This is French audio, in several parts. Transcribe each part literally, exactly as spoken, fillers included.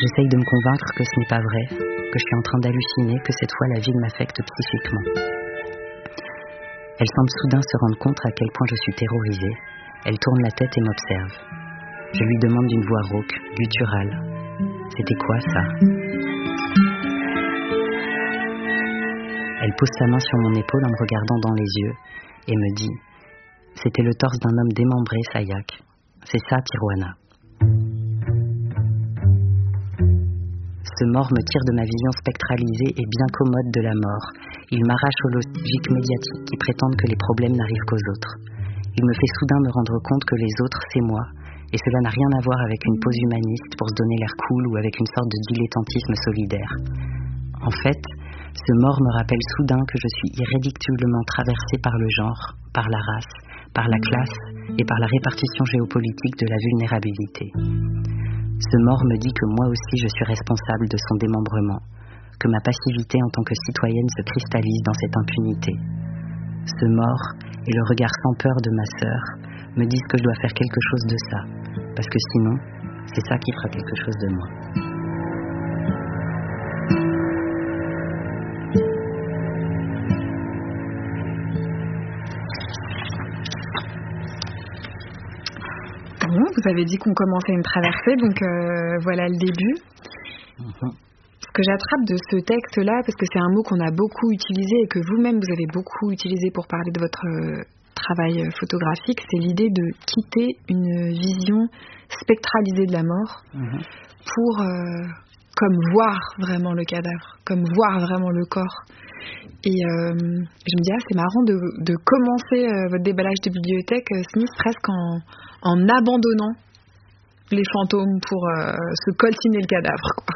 J'essaye de me convaincre que ce n'est pas vrai, que je suis en train d'halluciner, que cette fois la ville m'affecte psychiquement. Elle semble soudain se rendre compte à quel point je suis terrorisée. Elle tourne la tête et m'observe. Je lui demande d'une voix rauque, gutturale. C'était quoi ça? Elle pose sa main sur mon épaule en me regardant dans les yeux et me dit: c'était le torse d'un homme démembré, Sayak. C'est ça, Tijuana. Ce mort me tire de ma vision spectralisée et bien commode de la mort. Il m'arrache aux logiques médiatiques qui prétendent que les problèmes n'arrivent qu'aux autres. Il me fait soudain me rendre compte que les autres, c'est moi, et cela n'a rien à voir avec une pose humaniste pour se donner l'air cool ou avec une sorte de dilettantisme solidaire. En fait, ce mort me rappelle soudain que je suis irréductiblement traversée par le genre, par la race, par la classe et par la répartition géopolitique de la vulnérabilité. Ce mort me dit que moi aussi je suis responsable de son démembrement, que ma passivité en tant que citoyenne se cristallise dans cette impunité. Ce mort et le regard sans peur de ma sœur me disent que je dois faire quelque chose de ça, parce que sinon, c'est ça qui fera quelque chose de moi. Bon, vous avez dit qu'on commençait une traversée, donc euh, voilà le début. Mm-hmm. Ce que j'attrape de ce texte-là, parce que c'est un mot qu'on a beaucoup utilisé et que vous-même vous avez beaucoup utilisé pour parler de votre euh, travail photographique, c'est l'idée de quitter une vision spectralisée de la mort mm-hmm. pour euh, comme voir vraiment le cadavre, comme voir vraiment le corps. Et euh, je me dis, ah, c'est marrant de, de commencer euh, votre déballage de bibliothèque, euh, Smith, presque en, en abandonnant les fantômes pour euh, se coltiner le cadavre, quoi.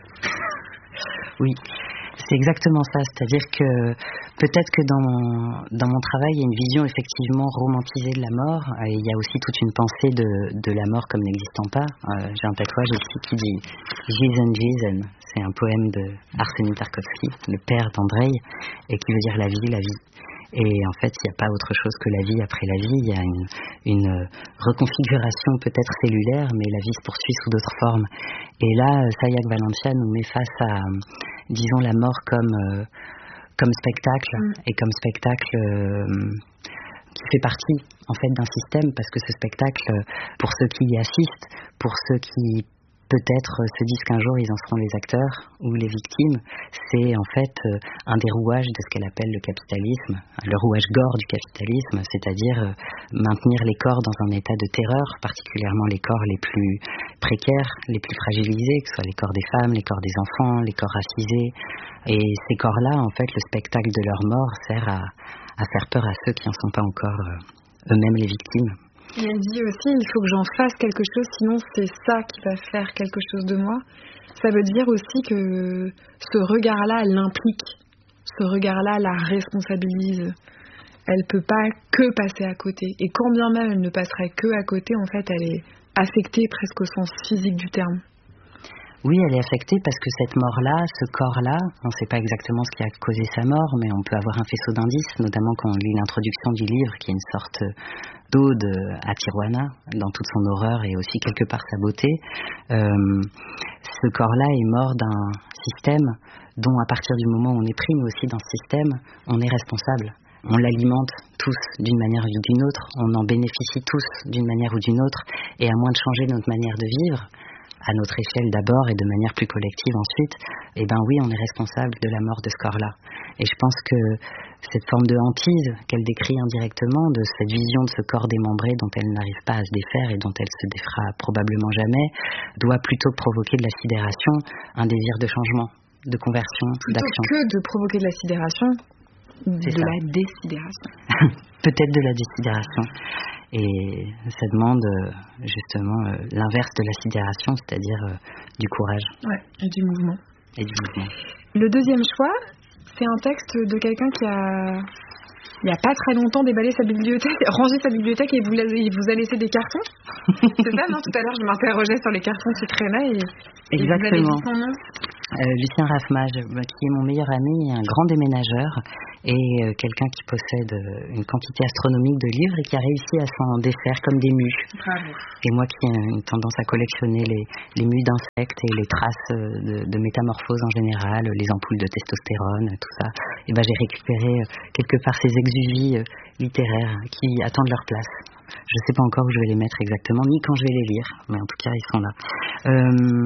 Oui, c'est exactement ça. C'est-à-dire que peut-être que dans mon, dans mon travail, il y a une vision effectivement romantisée de la mort. Et il y a aussi toute une pensée de, de la mort comme n'existant pas. Euh, j'ai un tatouage ici qui dit Jason Jason. C'est un poème de Arseny Tarkovsky, le père d'Andrei, et qui veut dire la vie, la vie. Et en fait, il n'y a pas autre chose que la vie après la vie. Il y a une, une reconfiguration peut-être cellulaire, mais la vie se poursuit sous d'autres formes. Et là, Sayak Valencia nous met face à, disons, la mort comme, euh, comme spectacle, mm. et comme spectacle euh, qui fait partie, en fait, d'un système, parce que ce spectacle, pour ceux qui y assistent, pour ceux qui peut-être se disent qu'un jour ils en seront les acteurs ou les victimes, c'est en fait un des rouages de ce qu'elle appelle le capitalisme, le rouage gore du capitalisme, c'est-à-dire maintenir les corps dans un état de terreur, particulièrement les corps les plus précaires, les plus fragilisés, que ce soit les corps des femmes, les corps des enfants, les corps racisés. Et ces corps-là, en fait, le spectacle de leur mort sert à, à faire peur à ceux qui n'en sont pas encore eux-mêmes les victimes. Et elle dit aussi, il faut que j'en fasse quelque chose, sinon c'est ça qui va faire quelque chose de moi. Ça veut dire aussi que ce regard-là, elle l'implique. Ce regard-là la responsabilise. Elle peut pas que passer à côté. Et quand bien même elle ne passerait que à côté, en fait, elle est affectée presque au sens physique du terme. Oui, elle est affectée parce que cette mort-là, ce corps-là, on ne sait pas exactement ce qui a causé sa mort, mais on peut avoir un faisceau d'indices, notamment quand on lit l'introduction du livre, qui est une sorte d'ode à Tijuana, dans toute son horreur et aussi quelque part sa beauté. Euh, ce corps-là est mort d'un système dont, à partir du moment où on est pris, mais aussi dans ce système, on est responsable. On l'alimente tous d'une manière ou d'une autre, on en bénéficie tous d'une manière ou d'une autre, et à moins de changer notre manière de vivre, à notre échelle d'abord et de manière plus collective ensuite, eh ben oui, on est responsable de la mort de ce corps-là. Et je pense que cette forme de hantise qu'elle décrit indirectement, de cette vision de ce corps démembré dont elle n'arrive pas à se défaire et dont elle se défera probablement jamais, doit plutôt provoquer de la sidération, un désir de changement, de conversion, plutôt d'action. Plutôt que de provoquer de la sidération, C'est de ça. la désidération. Peut-être de la désidération. Et ça demande justement l'inverse de la sidération, c'est-à-dire du courage. Ouais, et du mouvement. Et du mouvement. Le deuxième choix, c'est un texte de quelqu'un qui a, il n'y a pas très longtemps, déballé sa bibliothèque, rangé sa bibliothèque et vous, la, il vous a laissé des cartons. C'est ça, non? Tout à l'heure, je m'interrogeais sur les cartons qui traînaient. Et, Exactement. Et vous avez dit son nom. Euh, Lucien Raffmage, qui est mon meilleur ami et un grand déménageur, et euh, quelqu'un qui possède euh, une quantité astronomique de livres et qui a réussi à s'en défaire comme des mues. Bravo. Et moi qui ai une tendance à collectionner les, les mues d'insectes et les traces de, de métamorphose en général, les ampoules de testostérone, tout ça, et ben j'ai récupéré euh, quelque part ces exuvies euh, littéraires qui attendent leur place. Je ne sais pas encore où je vais les mettre exactement, ni quand je vais les lire, mais en tout cas ils sont là. Euh,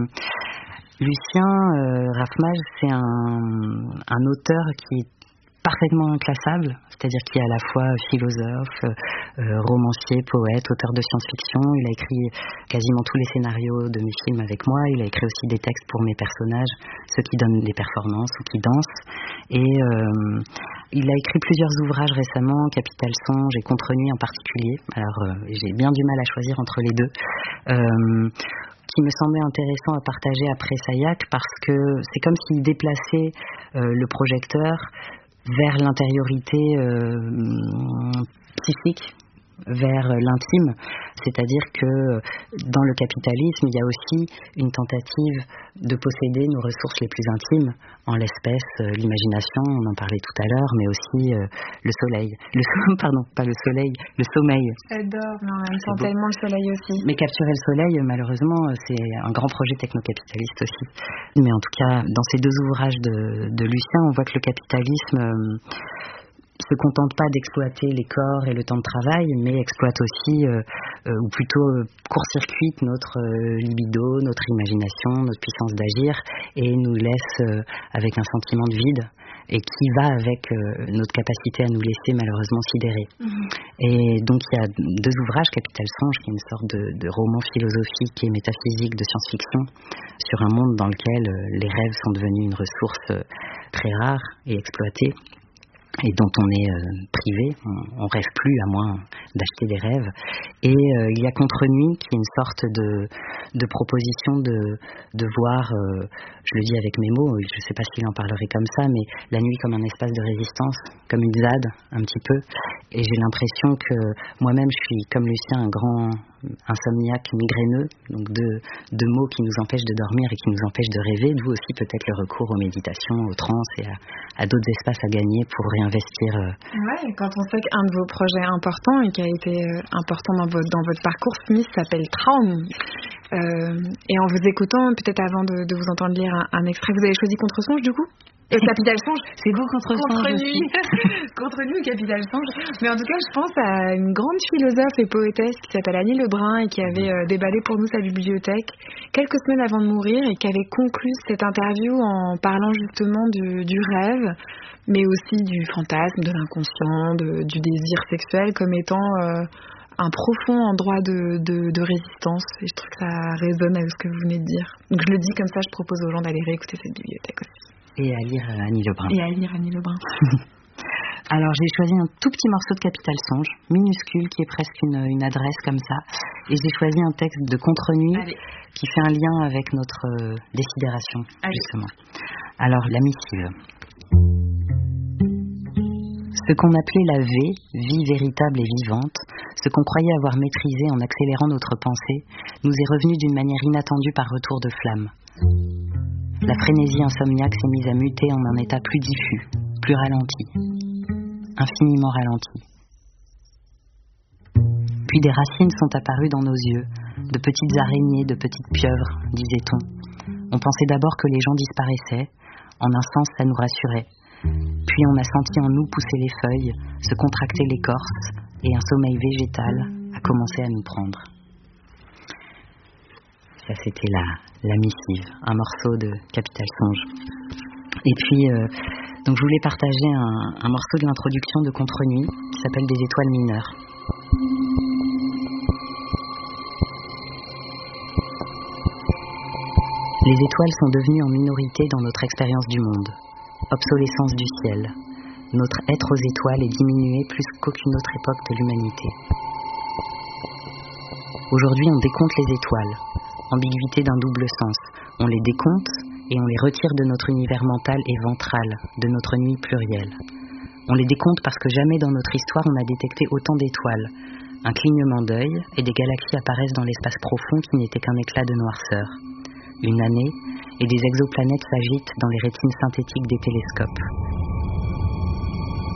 Lucien euh, Raffmaj, c'est un, un auteur qui est parfaitement inclassable, c'est-à-dire qui est à la fois philosophe, euh, romancier, poète, auteur de science-fiction. Il a écrit quasiment tous les scénarios de mes films avec moi. Il a écrit aussi des textes pour mes personnages, ceux qui donnent des performances ou qui dansent. Et euh, il a écrit plusieurs ouvrages récemment, Capital Songe et Contre Nuit en particulier. Alors euh, j'ai bien du mal à choisir entre les deux. Euh, qui me semblait intéressant à partager après Saïac parce que c'est comme s'il déplaçait euh, le projecteur vers l'intériorité euh, psychique, vers l'intime, c'est-à-dire que dans le capitalisme, il y a aussi une tentative de posséder nos ressources les plus intimes, en l'espèce euh, l'imagination, on en parlait tout à l'heure, mais aussi euh, le soleil, le pardon, pas le soleil, le sommeil. J'adore, mais en même temps tellement le soleil aussi. Mais capturer le soleil, malheureusement, c'est un grand projet technocapitaliste aussi. Mais en tout cas, dans ces deux ouvrages de, de Lucien, on voit que le capitalisme euh, se contente pas d'exploiter les corps et le temps de travail, mais exploite aussi, euh, euh, ou plutôt euh, court-circuite notre euh, libido, notre imagination, notre puissance d'agir, et nous laisse euh, avec un sentiment de vide, et qui va avec euh, notre capacité à nous laisser malheureusement sidérer. Mmh. Et donc il y a deux ouvrages, Capital Songe, qui est une sorte de, de roman philosophique et métaphysique de science-fiction, sur un monde dans lequel euh, les rêves sont devenus une ressource euh, très rare et exploitée, et dont on est euh, privé, on, on rêve plus à moins d'acheter des rêves. Et euh, il y a Contre Nuit, qui est une sorte de, de proposition de, de voir, euh, je le dis avec mes mots, je ne sais pas s'il en parlerait comme ça, mais la nuit comme un espace de résistance, comme une Z A D un petit peu. Et j'ai l'impression que moi-même, je suis comme Lucien, un grand insomniaque migraineux, donc deux, deux mots qui nous empêchent de dormir et qui nous empêchent de rêver, d'où aussi peut-être le recours aux méditations, aux trans et à, à d'autres espaces à gagner pour réinvestir. Euh... Ouais, quand on sait qu'un de vos projets importants et qui a été euh, important dans votre, dans votre parcours, Smith, s'appelle Traum. Euh, et en vous écoutant, peut-être avant de, de vous entendre lire un, un extrait, vous avez choisi Contre-Songe du coup ? Et Capital Songe, c'est beau Contre-Songe Contre Nuit, Contre Nuit ou Capital Songe. Mais en tout cas, je pense à une grande philosophe et poétesse qui s'appelle Annie Lebrun et qui avait euh, déballé pour nous sa bibliothèque quelques semaines avant de mourir et qui avait conclu cette interview en parlant justement du, du rêve, mais aussi du fantasme, de l'inconscient, de, du désir sexuel comme étant euh, un profond endroit de, de, de résistance. Et je trouve que ça résonne avec ce que vous venez de dire. Donc je le dis comme ça, je propose aux gens d'aller réécouter cette bibliothèque aussi. Et à lire Annie Lebrun. Et à lire Annie Lebrun. Alors j'ai choisi un tout petit morceau de Capital Songe, minuscule, qui est presque une, une adresse comme ça. Et j'ai choisi un texte de Contre Nuit Allez. Qui fait un lien avec notre euh, désidération, Allez. Justement. Alors la missive. Ce qu'on appelait la V, vie véritable et vivante, ce qu'on croyait avoir maîtrisé en accélérant notre pensée, nous est revenu d'une manière inattendue par retour de flamme. La frénésie insomniaque s'est mise à muter en un état plus diffus, plus ralenti, infiniment ralenti. Puis des racines sont apparues dans nos yeux, de petites araignées, de petites pieuvres, disait-on. On pensait d'abord que les gens disparaissaient, en un sens ça nous rassurait. Puis on a senti en nous pousser les feuilles, se contracter l'écorce, et un sommeil végétal a commencé à nous prendre. Ça, c'était la, la missive, un morceau de Capital Songe. Et puis, euh, donc je voulais partager un, un morceau de l'introduction de Contre Nuit qui s'appelle Des étoiles mineures. Les étoiles sont devenues en minorité dans notre expérience du monde. Obsolescence du ciel. Notre être aux étoiles est diminué plus qu'aucune autre époque de l'humanité. Aujourd'hui, on décompte les étoiles. Ambiguïté d'un double sens. On les décompte et on les retire de notre univers mental et ventral, de notre nuit plurielle. On les décompte parce que jamais dans notre histoire on a détecté autant d'étoiles. Un clignement d'œil et des galaxies apparaissent dans l'espace profond qui n'était qu'un éclat de noirceur. Une année et des exoplanètes s'agitent dans les rétines synthétiques des télescopes.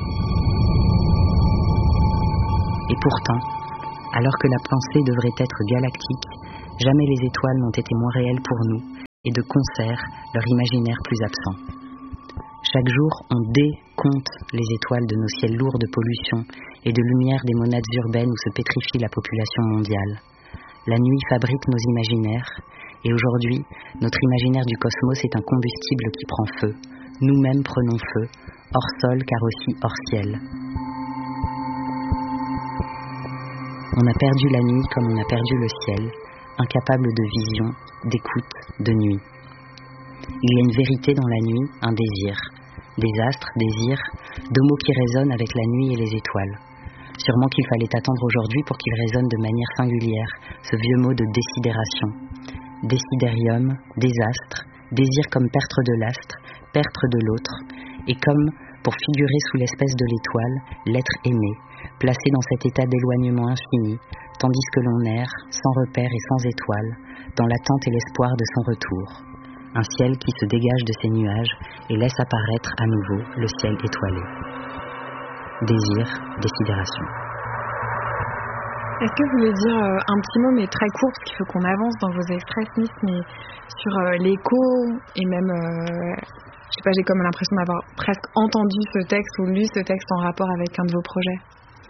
Et pourtant, alors que la pensée devrait être galactique, jamais les étoiles n'ont été moins réelles pour nous, et de concert, leur imaginaire plus absent. Chaque jour, on décompte les étoiles de nos ciels lourds de pollution et de lumière des monades urbaines où se pétrifie la population mondiale. La nuit fabrique nos imaginaires, et aujourd'hui, notre imaginaire du cosmos est un combustible qui prend feu. Nous-mêmes prenons feu, hors sol car aussi hors ciel. On a perdu la nuit comme on a perdu le ciel, incapable de vision, d'écoute, de nuit. Il y a une vérité dans la nuit, un désir. Des astres, désirs, deux mots qui résonnent avec la nuit et les étoiles. Sûrement qu'il fallait attendre aujourd'hui pour qu'ils résonnent de manière singulière, ce vieux mot de désidération. Décidérium, désastre, désir comme perdre de l'astre, perdre de l'autre, et comme, pour figurer sous l'espèce de l'étoile, l'être aimé, placé dans cet état d'éloignement infini, tandis que l'on erre, sans repère et sans étoile, dans l'attente et l'espoir de son retour. Un ciel qui se dégage de ses nuages et laisse apparaître à nouveau le ciel étoilé. Désir, désidération. Est-ce que vous voulez dire euh, un petit mot, mais très court, parce qu'il faut qu'on avance dans vos extraits, Smith, mais sur euh, l'écho, et même, euh, je sais pas, j'ai comme l'impression d'avoir presque entendu ce texte ou lu ce texte en rapport avec un de vos projets.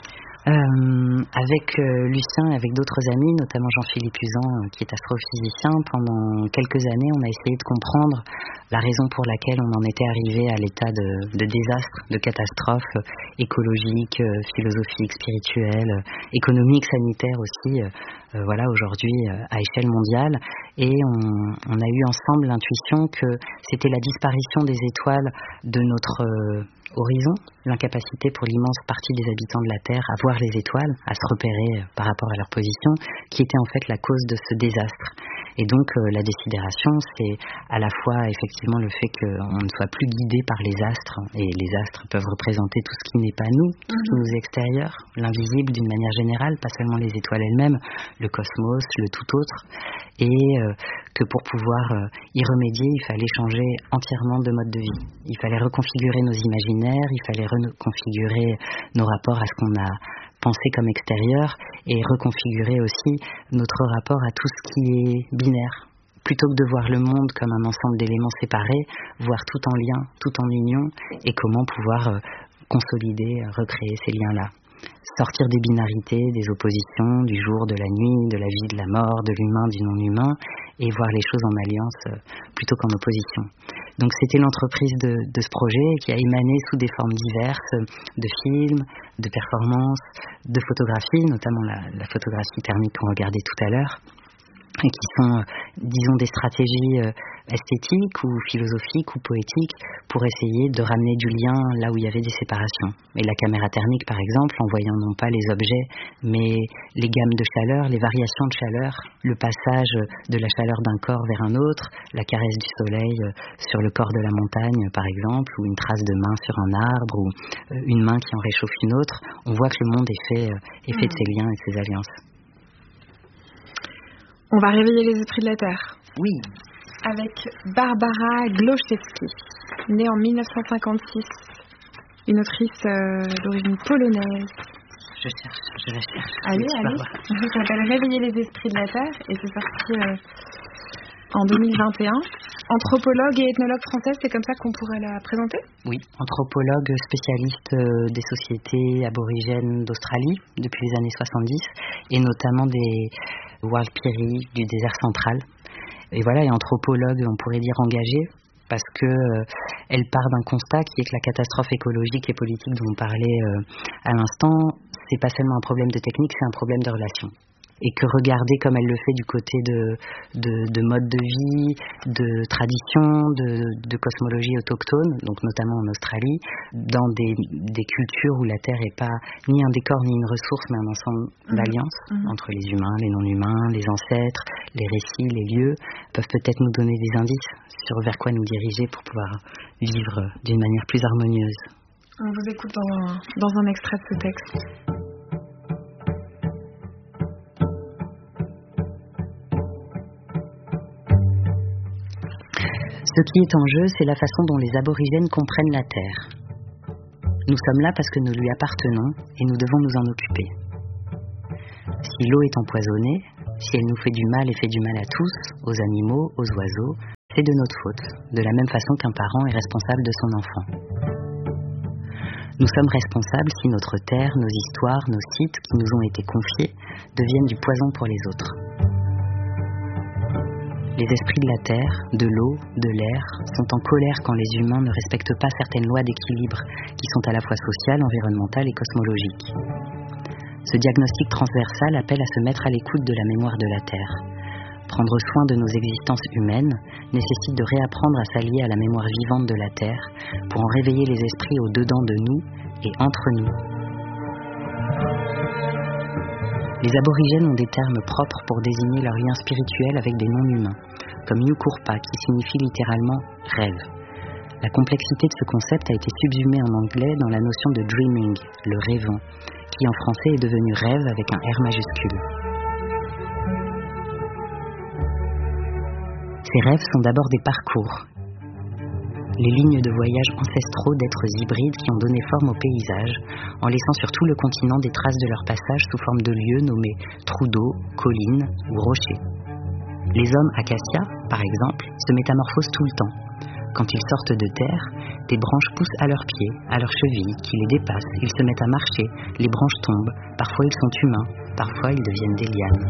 Euh, avec euh, Lucien et avec d'autres amis, notamment Jean-Philippe Usan, euh, qui est astrophysicien, pendant quelques années, on a essayé de comprendre la raison pour laquelle on en était arrivé à l'état de, de désastre, de catastrophe euh, écologique, euh, philosophique, spirituelle, euh, économique, sanitaire aussi, euh, euh, voilà, aujourd'hui euh, à échelle mondiale. Et on, on a eu ensemble l'intuition que c'était la disparition des étoiles de notre euh, horizon, l'incapacité pour l'immense partie des habitants de la Terre à voir les étoiles, à se repérer par rapport à leur position, qui était en fait la cause de ce désastre. Et donc euh, la désidération, c'est à la fois effectivement le fait qu'on ne soit plus guidé par les astres, et les astres peuvent représenter tout ce qui n'est pas nous, tout ce qui nous est extérieur, l'invisible d'une manière générale, pas seulement les étoiles elles-mêmes, le cosmos, le tout autre, et euh, que pour pouvoir euh, y remédier, il fallait changer entièrement de mode de vie. Il fallait reconfigurer nos imaginaires, il fallait reconfigurer nos rapports à ce qu'on a pensé comme extérieur et reconfigurer aussi notre rapport à tout ce qui est binaire. Plutôt que de voir le monde comme un ensemble d'éléments séparés, voir tout en lien, tout en union, et comment pouvoir euh, consolider, recréer ces liens-là. Sortir des binarités, des oppositions, du jour, de la nuit, de la vie, de la mort, de l'humain, du non-humain, et voir les choses en alliance euh, plutôt qu'en opposition. Donc c'était l'entreprise de, de ce projet qui a émané sous des formes diverses, de films, de performances, de photographies, notamment la, la photographie thermique qu'on regardait tout à l'heure, et qui sont, disons, des stratégies euh, esthétiques ou philosophiques ou poétiques pour essayer de ramener du lien là où il y avait des séparations. Et la caméra thermique, par exemple, en voyant non pas les objets, mais les gammes de chaleur, les variations de chaleur, le passage de la chaleur d'un corps vers un autre, la caresse du soleil sur le corps de la montagne, par exemple, ou une trace de main sur un arbre, ou une main qui en réchauffe une autre, on voit que le monde est fait, est fait de ces liens et de ces alliances. On va réveiller les esprits de la Terre. Oui. Avec Barbara Głoszewski, née en mille neuf cent cinquante-six, une autrice euh, d'origine polonaise. Je cherche, je la cherche. Allez, allez. Ça s'appelle Réveiller les esprits de la Terre et c'est sorti euh, en deux mille vingt et un. Anthropologue et ethnologue française, c'est comme ça qu'on pourrait la présenter ? Oui, anthropologue spécialiste euh, des sociétés aborigènes d'Australie depuis les années soixante-dix et notamment des Warlpiri du désert central. Et voilà, et anthropologue, on pourrait dire engagée, parce que euh, elle part d'un constat qui est que la catastrophe écologique et politique dont on parlait euh, à l'instant, c'est pas seulement un problème de technique, c'est un problème de relation. Et que regarder comme elle le fait du côté de, de, de mode de vie, de tradition, de, de cosmologie autochtone, donc notamment en Australie, dans des, des cultures où la Terre n'est pas ni un décor ni une ressource, mais un ensemble mmh. d'alliances mmh. entre les humains, les non-humains, les ancêtres, les récits, les lieux, peuvent peut-être nous donner des indices sur vers quoi nous diriger pour pouvoir vivre d'une manière plus harmonieuse. On vous écoute dans, dans un extrait de ce texte. Ce qui est en jeu, c'est la façon dont les aborigènes comprennent la Terre. Nous sommes là parce que nous lui appartenons et nous devons nous en occuper. Si l'eau est empoisonnée, si elle nous fait du mal et fait du mal à tous, aux animaux, aux oiseaux, c'est de notre faute, de la même façon qu'un parent est responsable de son enfant. Nous sommes responsables si notre terre, nos histoires, nos sites qui nous ont été confiés deviennent du poison pour les autres. Les esprits de la terre, de l'eau, de l'air sont en colère quand les humains ne respectent pas certaines lois d'équilibre qui sont à la fois sociales, environnementales et cosmologiques. Ce diagnostic transversal appelle à se mettre à l'écoute de la mémoire de la terre. Prendre soin de nos existences humaines nécessite de réapprendre à s'allier à la mémoire vivante de la terre pour en réveiller les esprits au-dedans de nous et entre nous. Les aborigènes ont des termes propres pour désigner leurs liens spirituels avec des noms humains, comme Yukurpa qui signifie littéralement « rêve ». La complexité de ce concept a été subsumée en anglais dans la notion de dreaming, le rêvant, qui en français est devenu rêve avec un R majuscule. Ces rêves sont d'abord des parcours, les lignes de voyage ancestraux d'êtres hybrides qui ont donné forme au paysage, en laissant sur tout le continent des traces de leur passage sous forme de lieux nommés trous d'eau, collines ou rochers. Les hommes acacias, par exemple, se métamorphosent tout le temps. Quand ils sortent de terre, des branches poussent à leurs pieds, à leurs chevilles, qui les dépassent, ils se mettent à marcher, les branches tombent, parfois ils sont humains, parfois ils deviennent des lianes.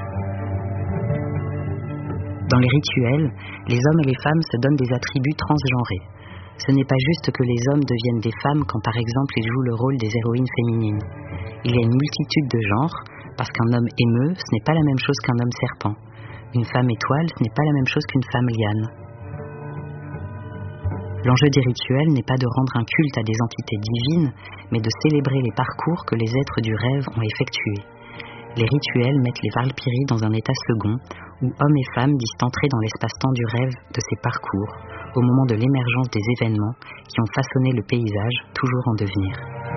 Dans les rituels, les hommes et les femmes se donnent des attributs transgenrés. Ce n'est pas juste que les hommes deviennent des femmes quand par exemple ils jouent le rôle des héroïnes féminines. Il y a une multitude de genres, parce qu'un homme émeu, ce n'est pas la même chose qu'un homme serpent. Une femme étoile, ce n'est pas la même chose qu'une femme liane. L'enjeu des rituels n'est pas de rendre un culte à des entités divines, mais de célébrer les parcours que les êtres du rêve ont effectués. Les rituels mettent les Valkyries dans un état second, où hommes et femmes disent entrer dans l'espace-temps du rêve de ces parcours, au moment de l'émergence des événements qui ont façonné le paysage, toujours en devenir.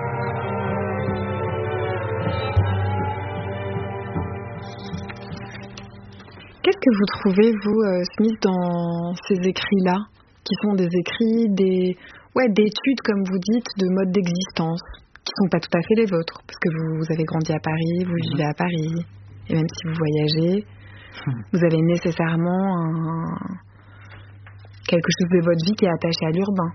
Qu'est-ce que vous trouvez, vous, euh, Smith, dans ces écrits-là, qui sont des écrits, des, ouais, d'études, comme vous dites, de modes d'existence, qui ne sont pas tout à fait les vôtres, parce que vous, vous avez grandi à Paris, vous vivez à Paris, et même si vous voyagez, vous avez nécessairement un... quelque chose de votre vie qui est attaché à l'urbain.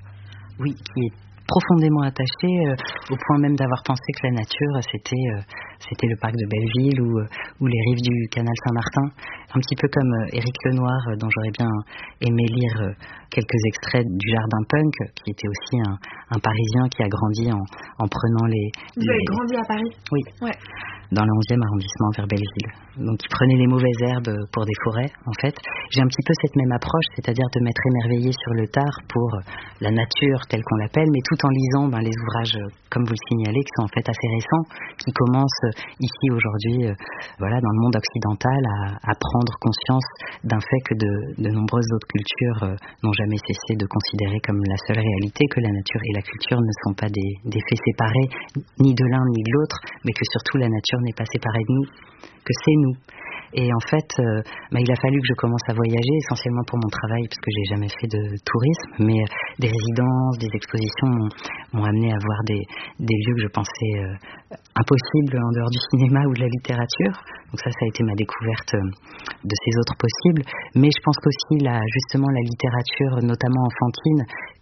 Oui, qui est profondément attaché, euh, au point même d'avoir pensé que la nature, c'était, euh, c'était le parc de Belleville ou, euh, ou les rives du canal Saint-Martin. Un petit peu comme euh, Éric Lenoir, euh, dont j'aurais bien aimé lire euh, quelques extraits du Jardin Punk, qui était aussi un, un Parisien qui a grandi en, en prenant les... Vous les... avez grandi à Paris ? Oui. Ouais. Dans le onzième arrondissement vers Belleville. Donc ils prenaient les mauvaises herbes pour des forêts, en fait. J'ai un petit peu cette même approche, c'est-à-dire de m'être émerveillée sur le tard pour la nature telle qu'on l'appelle, mais tout en lisant ben, les ouvrages, comme vous le signalez, qui sont en fait assez récents, qui commencent ici aujourd'hui, euh, voilà, dans le monde occidental, à, à prendre conscience d'un fait que de, de nombreuses autres cultures euh, n'ont jamais cessé de considérer comme la seule réalité, que la nature et la culture ne sont pas des, des faits séparés, ni de l'un ni de l'autre, mais que surtout la nature n'est pas séparée de nous, que c'est nous. Et en fait, euh, bah, il a fallu que je commence à voyager, essentiellement pour mon travail, parce que j'ai jamais fait de tourisme, mais euh, des résidences, des expositions m'ont, m'ont amené à voir des, des lieux que je pensais euh, impossibles en dehors du cinéma ou de la littérature. Donc ça, ça a été ma découverte euh, de ces autres possibles. Mais je pense qu'aussi, là, justement, la littérature, notamment enfantine,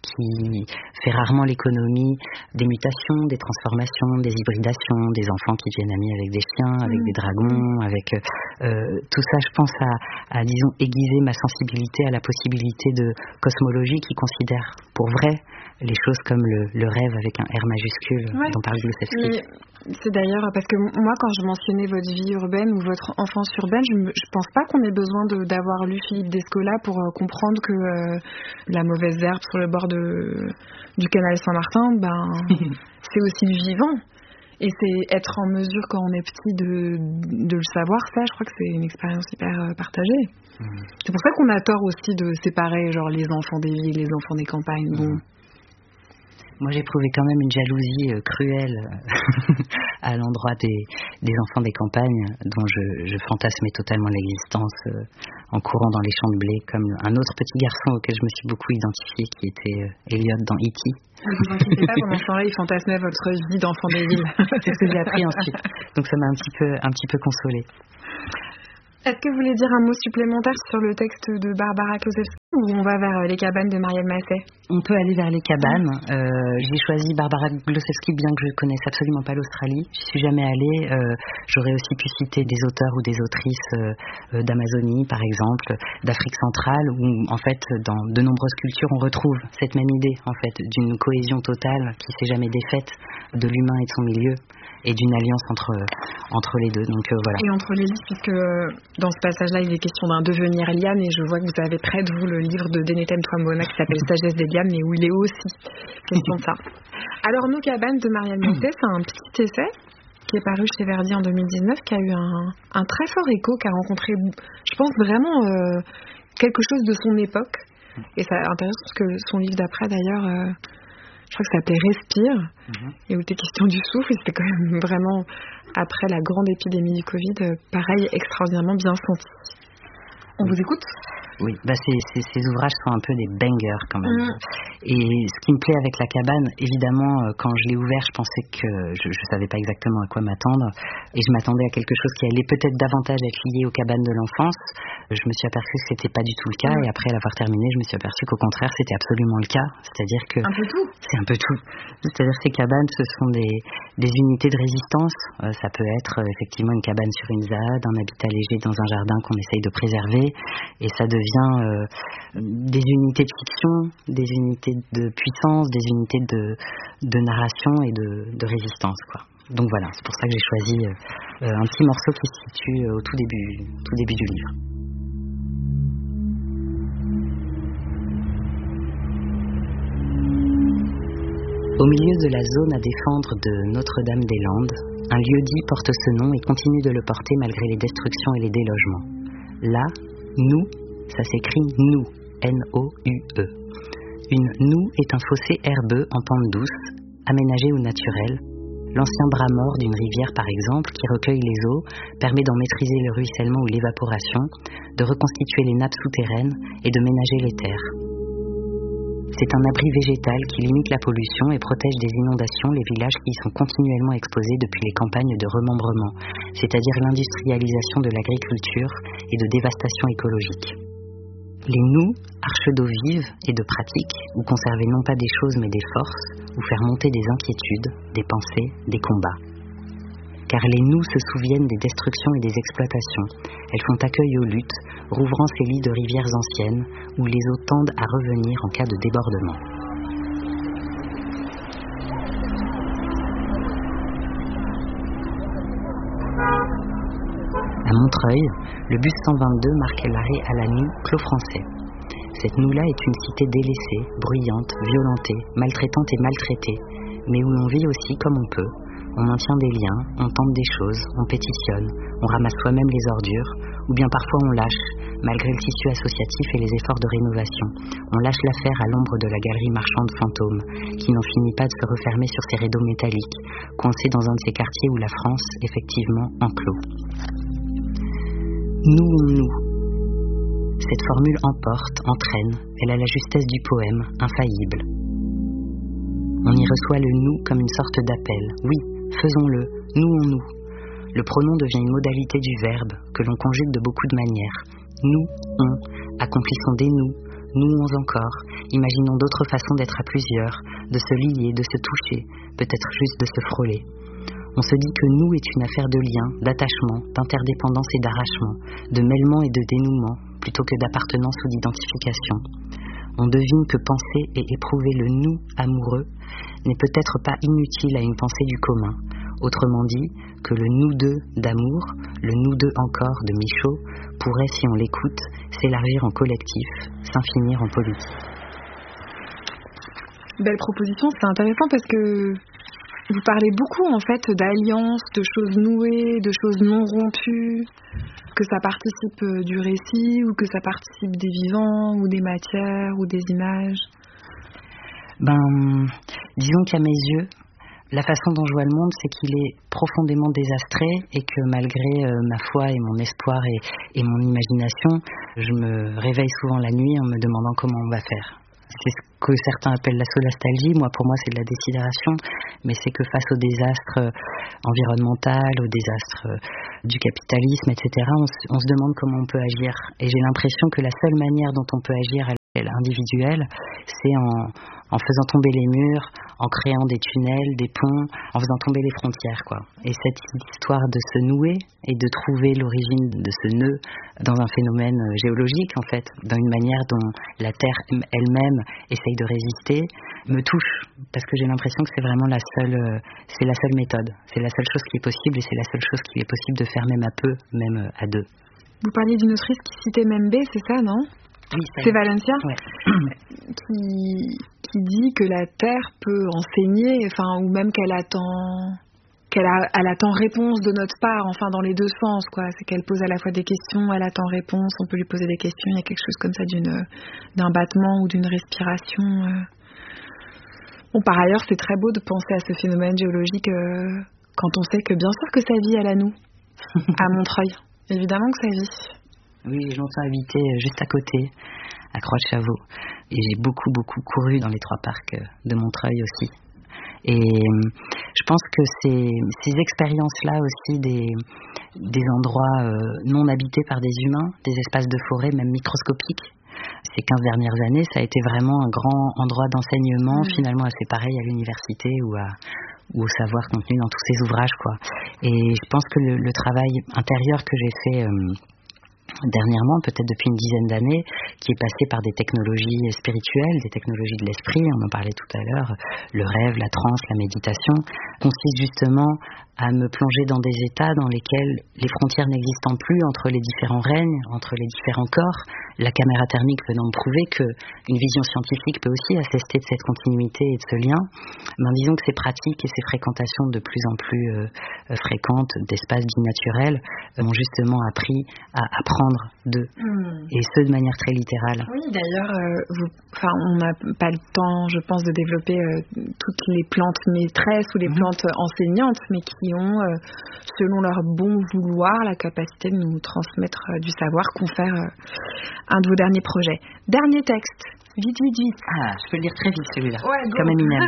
qui fait rarement l'économie des mutations, des transformations, des hybridations, des enfants qui deviennent amis avec des chiens, avec mmh. des dragons, avec... Euh, tout ça, je pense, à, à, disons, aiguiser ma sensibilité à la possibilité de cosmologie qui considère pour vrai les choses comme le, le rêve avec un R majuscule, ouais. dont parle Glosevsky. C'est d'ailleurs parce que moi, quand je mentionnais votre vie urbaine ou votre enfance urbaine, je ne pense pas qu'on ait besoin de, d'avoir lu Philippe Descola pour euh, comprendre que euh, la mauvaise herbe sur le bord de, du canal Saint-Martin, ben, c'est aussi du vivant. Et c'est être en mesure, quand on est petit, de, de le savoir, ça, je crois que c'est une expérience hyper euh, partagée. Mmh. C'est pour ça qu'on a tort aussi de séparer genre, les enfants des villes, les enfants des campagnes. Bon. Moi, j'éprouvais quand même une jalousie euh, cruelle à l'endroit des, des enfants des campagnes dont je, je fantasmais totalement l'existence euh, en courant dans les champs de blé, comme un autre petit garçon auquel je me suis beaucoup identifiée, qui était euh, Elliot dans E T. Ne vous inquiétez pas, pendant ce temps-là, il fantasmait votre vie d'enfant des villes. C'est ce que j'ai appris ensuite. Donc ça m'a un petit peu, un petit peu consolée. Est-ce que vous voulez dire un mot supplémentaire sur le texte de Barbara Klosewski ou on va vers les cabanes de Marielle Masset? On peut aller vers les cabanes. Euh, j'ai choisi Barbara Klosewski bien que je ne connaisse absolument pas l'Australie. Je suis jamais allée. Euh, j'aurais aussi pu citer des auteurs ou des autrices euh, d'Amazonie, par exemple, d'Afrique centrale, où en fait, dans de nombreuses cultures, on retrouve cette même idée en fait d'une cohésion totale qui s'est jamais défaite de l'humain et de son milieu, et d'une alliance entre, entre les deux. Donc, euh, voilà. Et entre les livres, puisque dans ce passage-là, il est question d'un devenir liane, et je vois que vous avez près de vous le livre de Denetem Twambona qui s'appelle Sagesse des lianes, mais où il est aussi question de ça. Alors, Nos cabanes de Marielle Masset, c'est un petit essai qui est paru chez Verdi en deux mille dix-neuf, qui a eu un, un très fort écho, qui a rencontré, je pense, vraiment euh, quelque chose de son époque. Et c'est intéressant parce que son livre d'après, d'ailleurs... Euh, je crois que ça s'appelait Respire, mmh. et où était question du souffle, et c'était quand même vraiment, après la grande épidémie du Covid, euh, pareil, extraordinairement bien senti. On oui. vous écoute ? Oui, bah c'est, c'est, ces ouvrages sont un peu des bangers quand même. Mmh. Et ce qui me plaît avec La cabane, évidemment, quand je l'ai ouvert, je pensais que je ne savais pas exactement à quoi m'attendre. Et je m'attendais à quelque chose qui allait peut-être davantage être lié aux cabanes de l'enfance. Je me suis aperçue que c'était pas du tout le cas. Mmh. Et après l'avoir terminé, je me suis aperçue qu'au contraire, c'était absolument le cas. C'est-à-dire que... Un peu tout. C'est un peu tout. C'est-à-dire que ces cabanes, ce sont des, des unités de résistance. Euh, ça peut être euh, effectivement une cabane sur une ZAD, un habitat léger dans un jardin qu'on essaye de préserver. Et ça devient euh, des unités de fiction, des unités de puissance, des unités de, de narration et de, de résistance, quoi. Donc voilà, c'est pour ça que j'ai choisi euh, un petit morceau qui se situe au tout début, tout début du livre. Au milieu de la zone à défendre de Notre-Dame-des-Landes, un lieu-dit porte ce nom et continue de le porter malgré les destructions et les délogements. Là, nous, ça s'écrit nous, N O U E. Une noue est un fossé herbeux en pente douce, aménagé au naturel. L'ancien bras mort d'une rivière, par exemple, qui recueille les eaux, permet d'en maîtriser le ruissellement ou l'évaporation, de reconstituer les nappes souterraines et de ménager les terres. C'est un abri végétal qui limite la pollution et protège des inondations les villages qui y sont continuellement exposés depuis les campagnes de remembrement, c'est-à-dire l'industrialisation de l'agriculture et de dévastation écologique. Les nous, arches d'eau vive et de pratique, où conserver non pas des choses mais des forces, où faire monter des inquiétudes, des pensées, des combats. Car les nous se souviennent des destructions et des exploitations. Elles font accueil aux luttes, rouvrant ces lits de rivières anciennes, où les eaux tendent à revenir en cas de débordement. À Montreuil, le bus cent vingt-deux marque l'arrêt à la noue Clos-Français. Cette noue-là est une cité délaissée, bruyante, violentée, maltraitante et maltraitée, mais où l'on vit aussi comme on peut. On maintient des liens, on tente des choses, on pétitionne, on ramasse soi-même les ordures, ou bien parfois on lâche, malgré le tissu associatif et les efforts de rénovation. On lâche l'affaire à l'ombre de la galerie marchande fantôme, qui n'en finit pas de se refermer sur ses rideaux métalliques, coincée dans un de ces quartiers où la France, effectivement, enclos. Nous on nous. Cette formule emporte, entraîne, elle a la justesse du poème, infaillible. On y reçoit le nous comme une sorte d'appel. Oui, faisons-le, nous on nous. Le pronom devient une modalité du verbe, que l'on conjugue de beaucoup de manières. Nous, on, accomplissons des nous, nous-ons encore, imaginons d'autres façons d'être à plusieurs, de se lier, de se toucher, peut-être juste de se frôler. On se dit que nous est une affaire de lien, d'attachement, d'interdépendance et d'arrachement, de mêlement et de dénouement, plutôt que d'appartenance ou d'identification. On devine que penser et éprouver le nous amoureux n'est peut-être pas inutile à une pensée du commun. Autrement dit, que le nous deux d'amour, le nous deux encore de Michaud, pourrait, si on l'écoute, s'élargir en collectif, s'infinir en politique. Belle proposition, c'est intéressant parce que vous parlez beaucoup en fait d'alliances, de choses nouées, de choses non rompues, que ça participe du récit ou que ça participe des vivants ou des matières ou des images. Ben, disons qu'à mes yeux, la façon dont je vois le monde, c'est qu'il est profondément désastré et que malgré euh, ma foi et mon espoir et, et mon imagination, je me réveille souvent la nuit en me demandant comment on va faire. C'est ce que certains appellent la solastalgie. Moi, pour moi, c'est de la désidération, mais c'est que face au désastre environnemental, au désastre du capitalisme, et cetera, on se, on se demande comment on peut agir. Et j'ai l'impression que la seule manière dont on peut agir à l'échelle individuelle, c'est en, en faisant tomber les murs, en créant des tunnels, des ponts, en faisant tomber les frontières, quoi. Et cette histoire de se nouer et de trouver l'origine de ce nœud dans un phénomène géologique, en fait, dans une manière dont la Terre elle-même essaye de résister, me touche, parce que j'ai l'impression que c'est vraiment la seule, c'est la seule méthode, c'est la seule chose qui est possible et c'est la seule chose qui est possible de faire même à peu, même à deux. Vous parliez d'une autrice qui citait Membe, c'est ça, non ? Oui, c'est Valencia, ouais. qui, qui dit que la Terre peut enseigner, enfin, ou même qu'elle attend, qu'elle a, elle attend réponse de notre part, enfin, dans les deux sens, quoi. C'est qu'elle pose à la fois des questions, elle attend réponse, on peut lui poser des questions, il y a quelque chose comme ça d'une, d'un battement ou d'une respiration. Euh. Bon, par ailleurs, c'est très beau de penser à ce phénomène géologique euh, quand on sait que bien sûr que sa vie, elle a nous, à Montreuil. Évidemment que sa vie. Oui, j'ai longtemps habité juste à côté, à Croix-de-Chavaux. Et j'ai beaucoup, beaucoup couru dans les trois parcs de Montreuil aussi. Et je pense que ces, ces expériences-là aussi, des, des endroits euh, non habités par des humains, des espaces de forêt, même microscopiques, ces quinze dernières années, ça a été vraiment un grand endroit d'enseignement, mmh. finalement assez pareil à l'université ou, à, ou au savoir contenu dans tous ces ouvrages, quoi. Et je pense que le, le travail intérieur que j'ai fait... Euh, dernièrement, peut-être depuis une dizaine d'années, qui est passé par des technologies spirituelles, des technologies de l'esprit, on en parlait tout à l'heure, le rêve, la transe, la méditation, consiste justement à me plonger dans des états dans lesquels les frontières n'existant plus entre les différents règnes, entre les différents corps, la caméra thermique venant me prouver qu'une vision scientifique peut aussi attester de cette continuité et de ce lien, ben disons que ces pratiques et ces fréquentations de plus en plus euh, fréquentes d'espaces dits naturels euh, m'ont justement appris à apprendre d'eux, mmh. et ce de manière très littérale. Oui, d'ailleurs, euh, vous, on n'a pas le temps, je pense, de développer euh, toutes les plantes maîtresses ou les mmh. plantes enseignantes, mais qui ont, euh, selon leur bon vouloir, la capacité de nous transmettre euh, du savoir, confère euh, un de vos derniers projets. Dernier texte, vite, vite, vite. Ah, je peux le lire très vite celui-là, ouais, comme Eminem.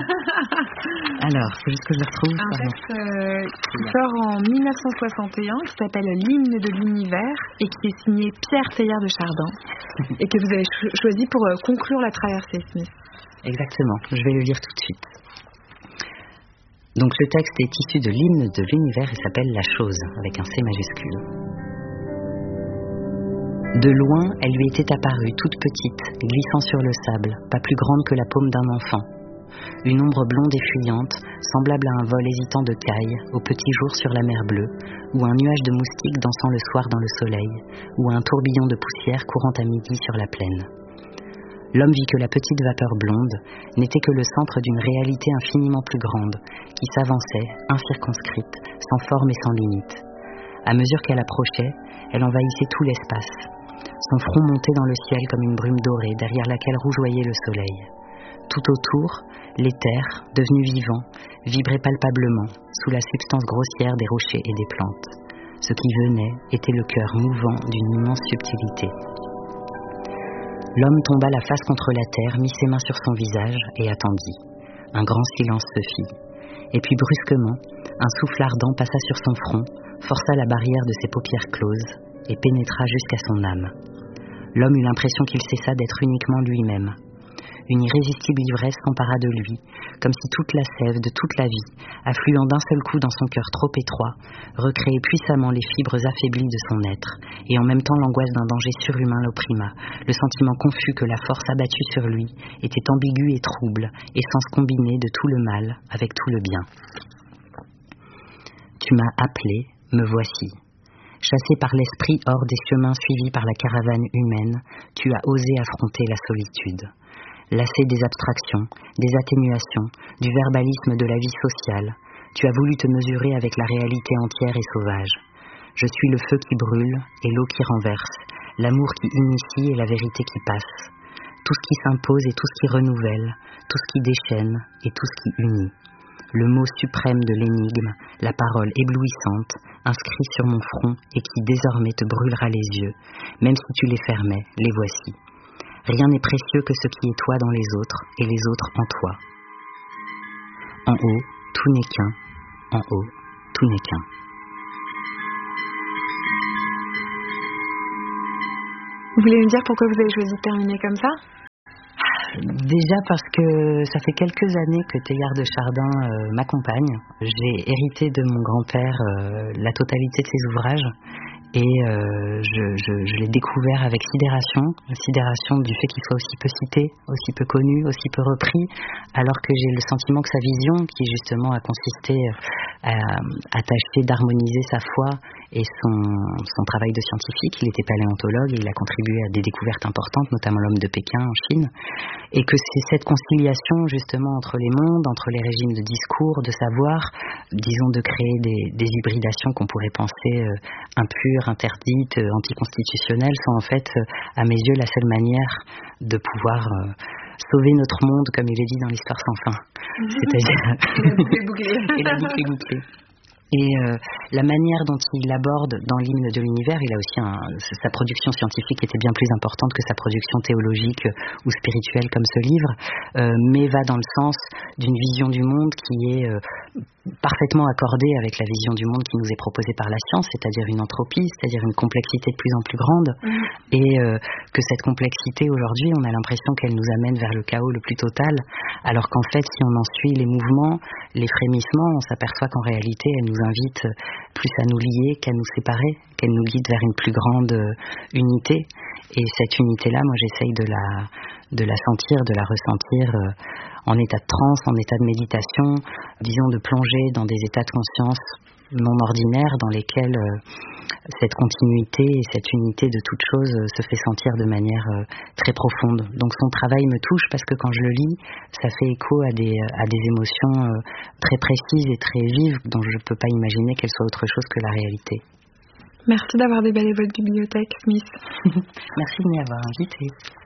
Alors, faut juste que je le retrouve. Un pardon. texte euh, qui sort en dix-neuf cent soixante et un, qui s'appelle L'hymne de l'univers, et qui est signé Pierre Teilhard de Chardin, et que vous avez cho- choisi pour euh, conclure la traversée, Smith. Exactement, je vais le lire tout de suite. Donc le texte est issu de l'hymne de l'univers et s'appelle La Chose, avec un C majuscule. De loin, elle lui était apparue, toute petite, glissant sur le sable, pas plus grande que la paume d'un enfant. Une ombre blonde et fuyante, semblable à un vol hésitant de cailles, au petit jour sur la mer bleue, ou un nuage de moustiques dansant le soir dans le soleil, ou un tourbillon de poussière courant à midi sur la plaine. L'homme vit que la petite vapeur blonde n'était que le centre d'une réalité infiniment plus grande, qui s'avançait, incirconscrite, sans forme et sans limite. À mesure qu'elle approchait, elle envahissait tout l'espace. Son front montait dans le ciel comme une brume dorée, derrière laquelle rougeoyait le soleil. Tout autour, l'éther, devenu vivant, vibrait palpablement, sous la substance grossière des rochers et des plantes. Ce qui venait était le cœur mouvant d'une immense subtilité. L'homme tomba la face contre la terre, mit ses mains sur son visage et attendit. Un grand silence se fit. Et puis brusquement, un souffle ardent passa sur son front, força la barrière de ses paupières closes et pénétra jusqu'à son âme. L'homme eut l'impression qu'il cessa d'être uniquement lui-même. Une irrésistible ivresse s'empara de lui, comme si toute la sève de toute la vie, affluant d'un seul coup dans son cœur trop étroit, recréait puissamment les fibres affaiblies de son être, et en même temps l'angoisse d'un danger surhumain l'opprima, le sentiment confus que la force abattue sur lui était ambiguë et trouble, essence combinée de tout le mal avec tout le bien. Tu m'as appelé, me voici. Chassé par l'esprit hors des chemins suivis par la caravane humaine, tu as osé affronter la solitude. Lassé des abstractions, des atténuations, du verbalisme de la vie sociale, tu as voulu te mesurer avec la réalité entière et sauvage. Je suis le feu qui brûle et l'eau qui renverse, l'amour qui initie et la vérité qui passe, tout ce qui s'impose et tout ce qui renouvelle, tout ce qui déchaîne et tout ce qui unit. le mot suprême de l'énigme, la parole éblouissante, inscrite sur mon front et qui désormais te brûlera les yeux. Même si tu les fermais, les voici. Rien n'est précieux que ce qui est toi dans les autres et les autres en toi. En haut, tout n'est qu'un. En haut, tout n'est qu'un. Vous voulez me dire pourquoi vous avez choisi de terminer comme ça ? Déjà parce que ça fait quelques années que Teilhard de Chardin euh, m'accompagne. J'ai hérité de mon grand-père euh, la totalité de ses ouvrages et euh, je, je, je l'ai découvert avec sidération, sidération du fait qu'il soit aussi peu cité, aussi peu connu, aussi peu repris, alors que j'ai le sentiment que sa vision, qui justement a consisté à, à tâcher d'harmoniser sa foi et son, son travail de scientifique, il était paléontologue et il a contribué à des découvertes importantes, notamment l'homme de Pékin en Chine, et que c'est cette conciliation justement entre les mondes, entre les régimes de discours, de savoir, disons de créer des, des hybridations qu'on pourrait penser euh, impures, interdites, euh, anticonstitutionnelles, sont en fait, euh, à mes yeux, la seule manière de pouvoir euh, sauver notre monde, comme il est dit dans l'Histoire sans fin. Mmh. C'est-à-dire... Et la boucle est bouclée. Et la boucle est bouclée. Et euh, la manière dont il aborde dans l'hymne de l'univers, il a aussi un, sa production scientifique était bien plus importante que sa production théologique ou spirituelle comme ce livre, euh, mais va dans le sens d'une vision du monde qui est euh, parfaitement accordée avec la vision du monde qui nous est proposée par la science, c'est-à-dire une entropie, c'est-à-dire une complexité de plus en plus grande, mmh. et euh, que cette complexité aujourd'hui, on a l'impression qu'elle nous amène vers le chaos le plus total, alors qu'en fait, si on en suit les mouvements, les frémissements, on s'aperçoit qu'en réalité, elle nous invite plus à nous lier qu'à nous séparer, qu'elle nous guide vers une plus grande unité. Et cette unité-là, moi, j'essaye de la, de la sentir, de la ressentir euh, en état de transe, en état de méditation, disons de plonger dans des états de conscience non ordinaires dans lesquels euh, cette continuité et cette unité de toute chose euh, se fait sentir de manière euh, très profonde. Donc son travail me touche parce que quand je le lis, ça fait écho à des, à des émotions euh, très précises et très vives dont je ne peux pas imaginer qu'elles soient autre chose que la réalité. Merci d'avoir déballé votre bibliothèque, Smith. Merci de m'y avoir invitée.